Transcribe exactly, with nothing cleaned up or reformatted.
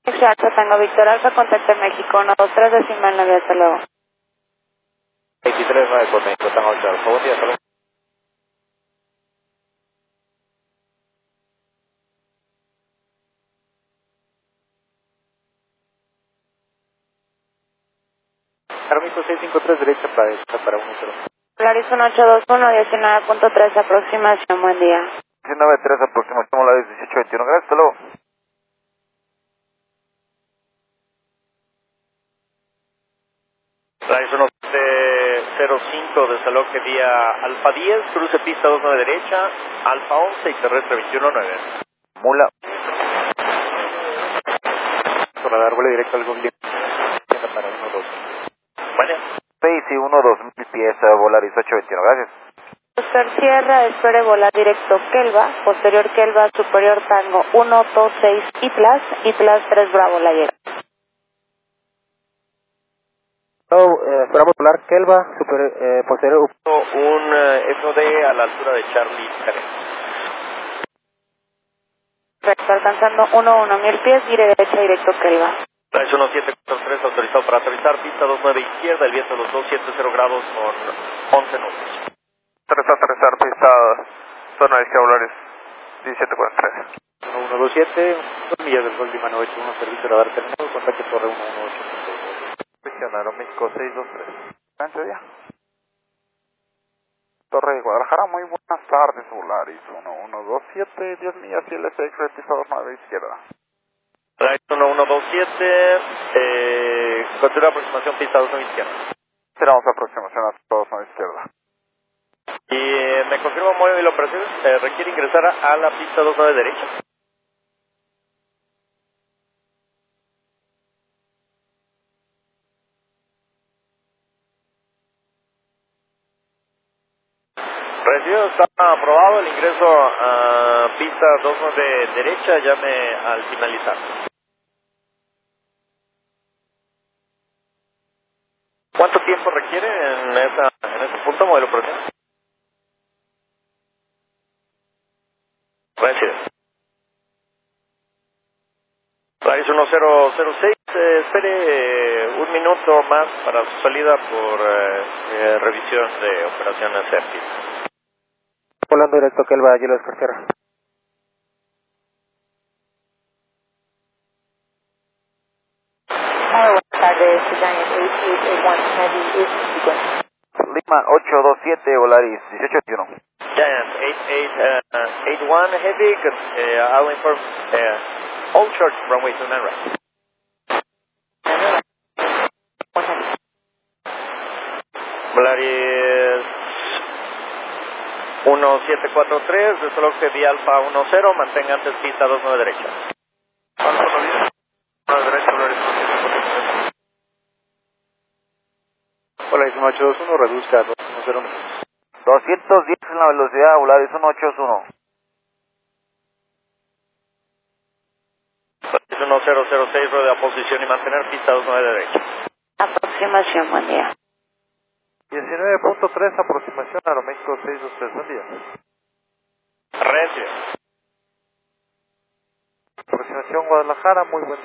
Exacto, tengo Víctor Alfa, contacto en México, uno dos tres decimal nueve, hasta luego. veintitrés nueve con México, Tango ocho Alfa, buen día, hasta luego. Permiso seiscientos cincuenta y tres, derecha para derecha para uno cero. Polaris uno ocho dos uno, diecinueve punto tres, aproximación, buen día. diecinueve tres, aproximación, Polaris dieciocho veintiuno, gracias, hasta luego. Polaris uno cero cinco, desaloje vía Alfa diez, cruce pista dos nueve derecha, Alfa once y terrestre veintiuno nueve. Mula. Radar, vuelo directo al Google. Para uno dos. Bueno. seis y uno dos mil pies, Volaris ocho veintiuno, gracias. Oscar Sierra, espere volar directo Kelva, posterior Kelva, superior Tango uno dos seis I plus, I plus tres Bravo, la llega. Oh, eh, esperamos volar Kelva, super, eh, posterior. Un eh, F O D a la altura de Charlie tres. Está alcanzando uno uno mil pies, gire derecha directo Kelva. tres uno siete cuatro tres, autorizado para aterrizar, pista dos nueve izquierda, el viento de los dos setenta grados con once nudos. Tres aterrizar, pista zona izquierda, Volaris diecisiete cuarenta y tres. uno uno dos siete, dos millas del Gol Lima novecientos ochenta y uno, servicio radar terminado, contacto torre uno uno ocho. Región Aeroméxico seis dos tres. Gracias, ya. Torre de Guadalajara, muy buenas tardes, Volaris uno uno dos siete, diez millas y L S X, pista dos nueve izquierda. Volaris uno uno dos siete, eh, continúa aproximación pista dos nueve izquierda. Esperamos aproximación a dos nueve izquierda. Y eh, me confirma móvil de operaciones, eh, requiere ingresar a, a la pista dos nueve derecha. Recibido, está aprobado el ingreso a pista dos nueve derecha, llame al finalizar. ¿Cuánto tiempo requiere en, esa, en ese punto, modelo operación? Recibe. Polaris uno cero cero seis, eh, espere eh, un minuto más para su salida por eh, eh, revisión de operaciones séptica. Volando directo Kelva, hielo de Oscar Sierra. Muy buenas tardes, Giant ocho ocho uno Heavy is sequence. Lima ocho dos siete, Volaris dieciocho veintiuno. Giant ocho ocho eight one Heavy, uh, I'll inform uh, all short runway to nine right. Volaris uno siete cuatro tres, desaloje vía Alfa uno cero, mantenga antes pista dos nueve derecha. Alfa uno diez, nueve derecha, Volaris uno siete cuatro tres. Volaris uno ocho dos uno, reduzca a dos uno cero minutos. doscientos diez en la velocidad, Volaris uno ocho uno. Volaris uno cero cero seis, rodea posición y mantener pista dos nueve derecha. Aproximación, buen día. diecinueve punto tres, aproximación Aeroméxico seis dos tres, buen día. Recibe. Aproximación Guadalajara, muy buen día.